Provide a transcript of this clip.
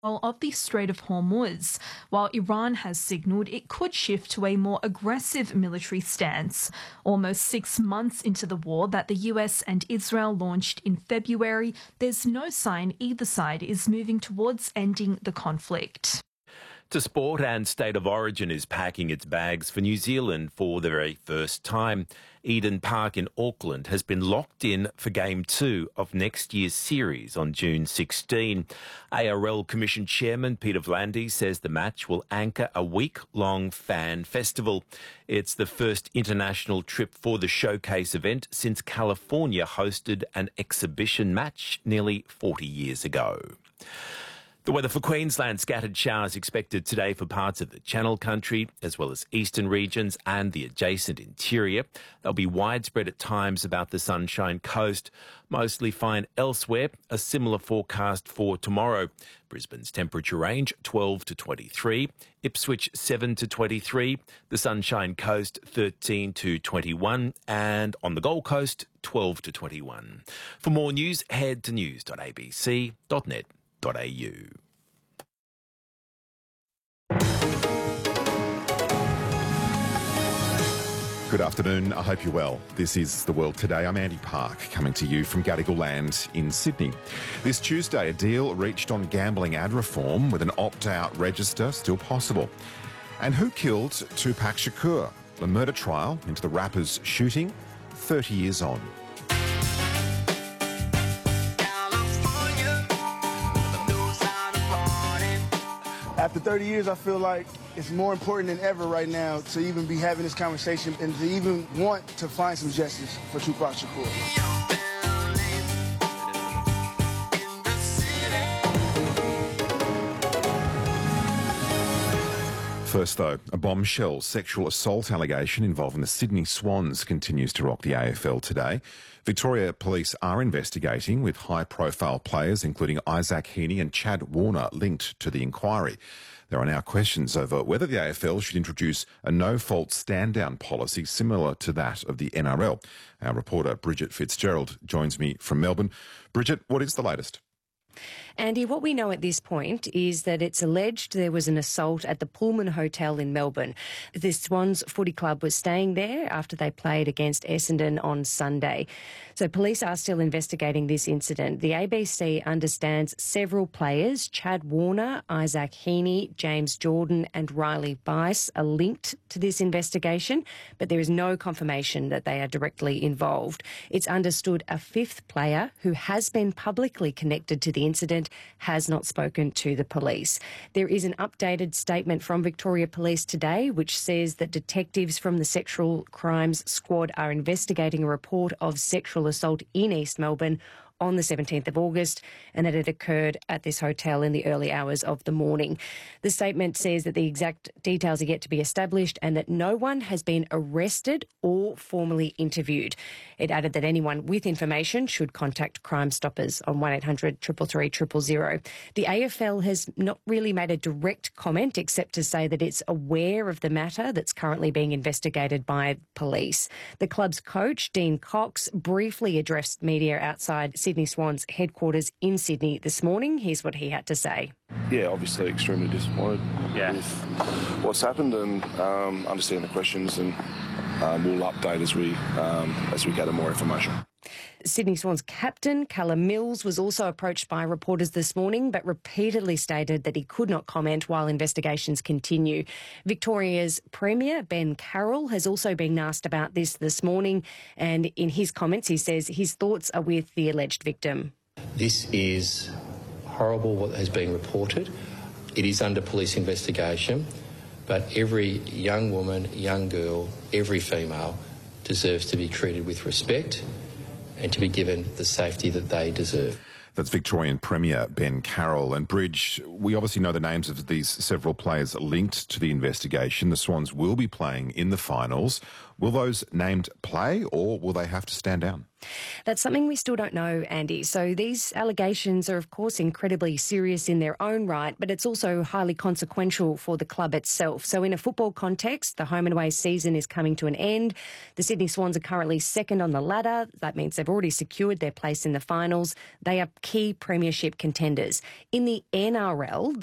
of the Strait of Hormuz, while Iran has signalled it could shift to a more aggressive military stance. Almost 6 months into the war that the US and Israel launched in February, there's no sign either side is moving towards ending the conflict. To sport, and State of Origin is packing its bags for New Zealand for the very first time. Eden Park in Auckland has been locked in for Game 2 of next year's series on June 16. ARL Commission Chairman Peter V'landys says the match will anchor a week-long fan festival. It's the first international trip for the showcase event since California hosted an exhibition match nearly 40 years ago. The weather for Queensland: scattered showers expected today for parts of the Channel Country, as well as eastern regions and the adjacent interior. They'll be widespread at times about the Sunshine Coast. Mostly fine elsewhere. A similar forecast for tomorrow. Brisbane's temperature range 12 to 23, Ipswich 7 to 23, the Sunshine Coast 13 to 21, and on the Gold Coast 12 to 21. For more news, head to news.abc.net.au. Good afternoon, I hope you're well. This is The World Today. I'm Andy Park, coming to you from Gadigal Land in Sydney. This Tuesday, a deal reached on gambling ad reform with an opt-out register still possible. And who killed Tupac Shakur? The murder trial into the rapper's shooting, 30 years on. After 30 years, I feel like it's more important than ever right now to even be having this conversation and to even want to find some justice for Tupac Shakur. First, though, a bombshell sexual assault allegation involving the Sydney Swans continues to rock the AFL today. Victoria Police are investigating, with high-profile players including Isaac Heaney and Chad Warner linked to the inquiry. There are now questions over whether the AFL should introduce a no-fault stand-down policy similar to that of the NRL. Our reporter Bridget Fitzgerald joins me from Melbourne. Bridget, what is the latest? Andy, what we know at this point is that it's alleged there was an assault at the Pullman Hotel in Melbourne. The Swans Footy Club was staying there after they played against Essendon on Sunday. So police are still investigating this incident. The ABC understands several players, Chad Warner, Isaac Heaney, James Jordan and Riley Bice, are linked to this investigation, but there is no confirmation that they are directly involved. It's understood a fifth player who has been publicly connected to the incident has not spoken to the police. There is an updated statement from Victoria Police today which says that detectives from the Sexual Crimes Squad are investigating a report of sexual assault in East Melbourne on the 17th of August and that it occurred at this hotel in the early hours of the morning. The statement says that the exact details are yet to be established and that no one has been arrested or formally interviewed. It added that anyone with information should contact Crime Stoppers on 1800 333 000. The AFL has not really made a direct comment except to say that it's aware of the matter that's currently being investigated by police. The club's coach, Dean Cox, briefly addressed media outside Sydney Swans headquarters in Sydney this morning. Here's what he had to say. Yeah, obviously extremely disappointed with what's happened and understand the questions, and we'll update as we gather more information. Sydney Swans captain Callum Mills was also approached by reporters this morning but repeatedly stated that he could not comment while investigations continue. Victoria's Premier Ben Carroll has also been asked about this morning, and in his comments he says his thoughts are with the alleged victim. This is horrible what has been reported. It is under police investigation, but every young woman, young girl, every female deserves to be treated with respect and to be given the safety that they deserve. That's Victorian Premier Ben Carroll. And Bridge, we obviously know the names of these several players linked to the investigation. The Swans will be playing in the finals. Will those named play, or will they have to stand down? That's something we still don't know, Andy. So these allegations are, of course, incredibly serious in their own right, but it's also highly consequential for the club itself. So in a football context, the home and away season is coming to an end. The Sydney Swans are currently second on the ladder. That means they've already secured their place in the finals. They are key premiership contenders. In the NRL,